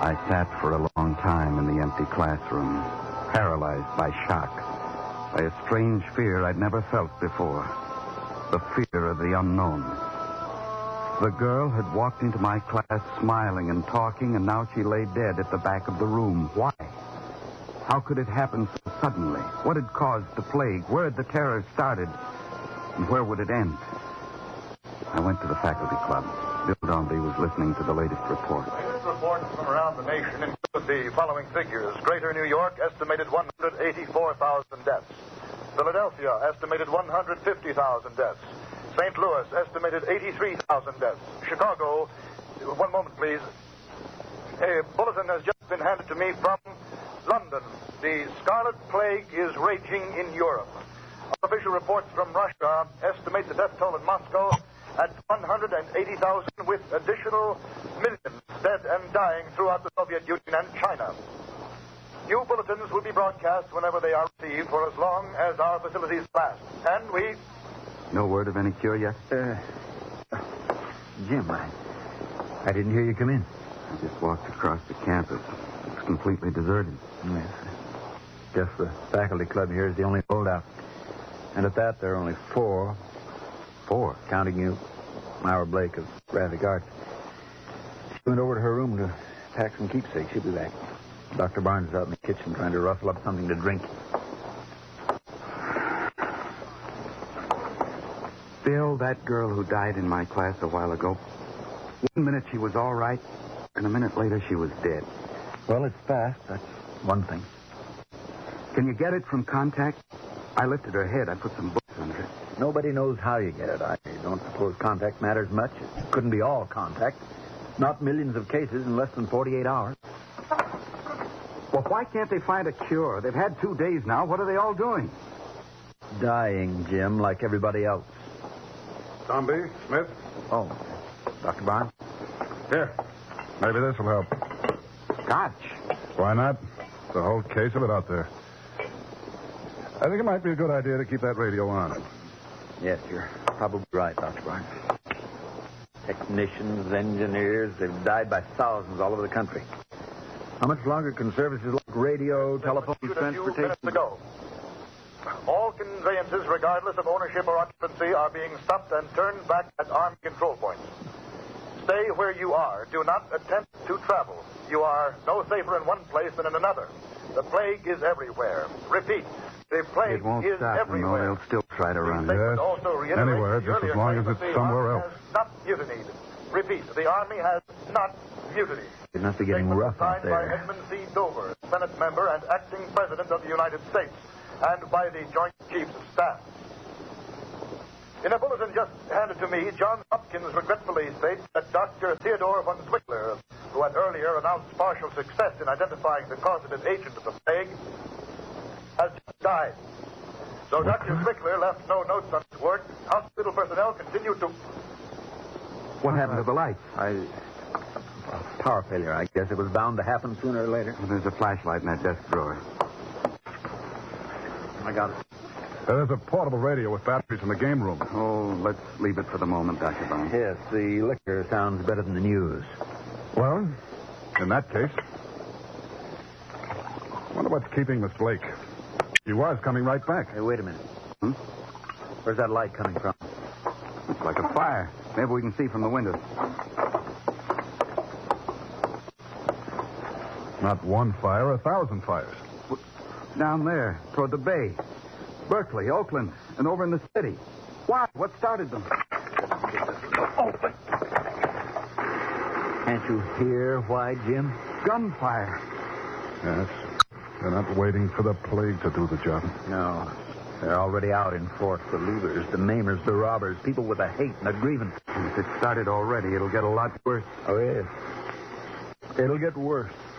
I sat for a long time in the empty classroom, paralyzed by shock, by a strange fear I'd never felt before. The fear of the unknown. The girl had walked into my class smiling and talking, and now she lay dead at the back of the room. Why? How could it happen so suddenly? What had caused the plague? Where had the terror started? And where would it end? I went to the faculty club. Bill Dombey was listening to the latest report. Latest reports from around the nation include the following figures. Greater New York estimated 184,000 deaths. Philadelphia estimated 150,000 deaths. St. Louis estimated 83,000 deaths. Chicago, one moment please. A bulletin has just been handed to me from London. The Scarlet Plague is raging in Europe. Official reports from Russia estimate the death toll in Moscow at 180,000, with additional millions dead and dying throughout the Soviet Union and China. New bulletins will be broadcast whenever they are received for as long as our facilities last. And we... No word of any cure yet? Jim, I didn't hear you come in. I just walked across the campus. It's completely deserted. Yes. Guess the faculty club here is the only holdout. And at that, there are only four. Four, counting you, Myra Blake of Graphic Arts. She went over to her room to pack some keepsakes. She'll be back. Dr. Barnes is out in the kitchen trying to rustle up something to drink. Bill, that girl who died in my class a while ago, 1 minute she was all right, and a minute later she was dead. Well, it's fast. That's one thing. Can you get it from contact? I lifted her head. I put some books under it. Nobody knows how you get it. I don't suppose contact matters much. It couldn't be all contact. Not millions of cases in less than 48 hours. Well, why can't they find a cure? They've had 2 days now. What are they all doing? Dying, Jim, like everybody else. Dombey, Smith. Oh, Dr. Barnes? Here. Maybe this will help. Scotch. Why not? The whole case of it out there. I think it might be a good idea to keep that radio on. Yes, you're probably right, Dr. Barnes. Technicians, engineers, they've died by thousands all over the country. How much longer can services like radio, telephone, and transportation... minutes ago. All conveyances, regardless of ownership or occupancy, are being stopped and turned back at armed control points. Stay where you are. Do not attempt to travel. You are no safer in one place than in another. The plague is everywhere. Repeat, the plague It won't is stop them, though. everywhere. They'll still try to run. Yes. Anywhere, just as long as it's somewhere else. Not mutinied. Repeat, the Army has not mutinied. It must be getting rough out Signed by there. Edmund C. Dover, Senate member and acting President of the United States, and by the Joint Chiefs of Staff. In a bulletin just handed to me, Johns Hopkins regretfully states that Dr. Theodore von Zwickler, who had earlier announced partial success in identifying the causative agent of the plague, has just died. So Dr. Zwickler left no notes on his work. Hospital personnel continue to... What happened to the lights? Power failure, I guess. It was bound to happen sooner or later. Well, there's a flashlight in that desk drawer. I got it. There's a portable radio with batteries in the game room. Oh, let's leave it for the moment, Dr. Barnes. Yes, the liquor sounds better than the news. Well, in that case, I wonder what's keeping Miss Blake. She was coming right back. Hey, wait a minute. Where's that light coming from? It's like a fire. Maybe we can see from the windows. Not one fire, 1,000 fires. Down there, toward the bay. Berkeley, Oakland, and over in the city. Why? What started them? Open! Can't you hear why, Jim? Gunfire. Yes. They're not waiting for the plague to do the job. No. They're already out in force. The looters, the maimers, the robbers, people with a hate and a grievance. If it started already, it'll get a lot worse. Oh, yes. It'll get worse.